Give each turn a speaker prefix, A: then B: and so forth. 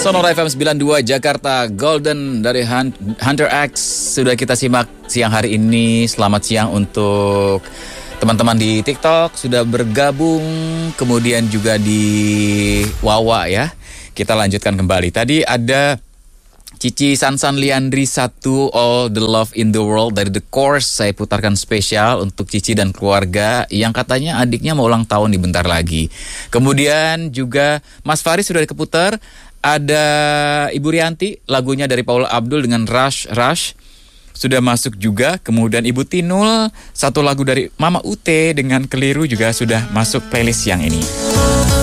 A: Sonora FM 92 Jakarta, Golden dari Hunter X sudah kita simak siang hari ini. Selamat siang untuk teman-teman di TikTok sudah bergabung, kemudian juga di Wawa ya. Kita lanjutkan kembali. Tadi ada Cici Sansan Liandri 1 All the Love in the World dari The Course. Saya putarkan spesial untuk Cici dan keluarga yang katanya adiknya mau ulang tahun di bentar lagi. Kemudian juga Mas Faris sudah dikeputar. Ada Ibu Rianti, lagunya dari Paula Abdul dengan Rush Rush sudah masuk juga. Kemudian Ibu Tinul, satu lagu dari Mama Ute dengan Keliru juga sudah masuk playlist yang ini.